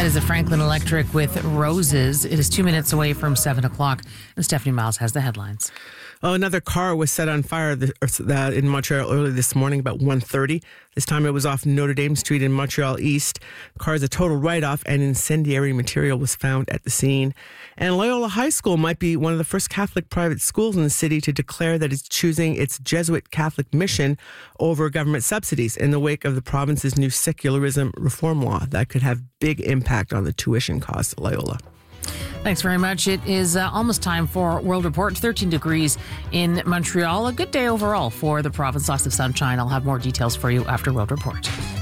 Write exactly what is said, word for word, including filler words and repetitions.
That is a Franklin Electric with Roses. It is two minutes away from seven o'clock. And Stephanie Miles has the headlines. Oh, another car was set on fire in Montreal early this morning about one thirty. This time it was off Notre Dame Street in Montreal East. The car is a total write-off and incendiary material was found at the scene. And Loyola High School might be one of the first Catholic private schools in the city to declare that it's choosing its Jesuit Catholic mission over government subsidies in the wake of the province's new secularism reform law. That could have big impact on the tuition costs at Loyola. Thanks very much. It is uh, almost time for World Report. thirteen degrees in Montreal. A good day overall for the province. Lots of sunshine. I'll have more details for you after World Report.